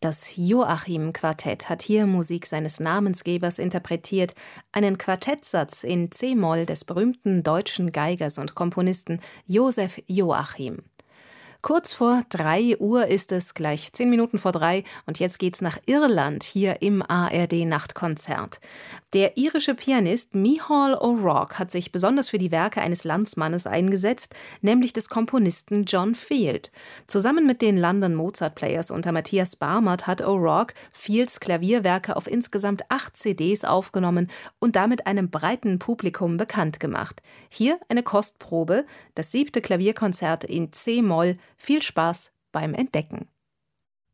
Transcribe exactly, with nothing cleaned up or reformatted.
Das Joachim-Quartett hat hier Musik seines Namensgebers interpretiert, einen Quartettsatz in c-Moll des berühmten deutschen Geigers und Komponisten Joseph Joachim. Kurz vor drei Uhr ist es, gleich zehn Minuten vor drei, und jetzt geht's nach Irland, hier im A R D-Nachtkonzert. Der irische Pianist Micheál O'Rourke hat sich besonders für die Werke eines Landsmannes eingesetzt, nämlich des Komponisten John Field. Zusammen mit den London Mozart Players unter Matthias Barmert hat O'Rourke Fields Klavierwerke auf insgesamt acht C Ds aufgenommen und damit einem breiten Publikum bekannt gemacht. Hier eine Kostprobe, das siebte Klavierkonzert in c-Moll. Viel Spaß beim Entdecken.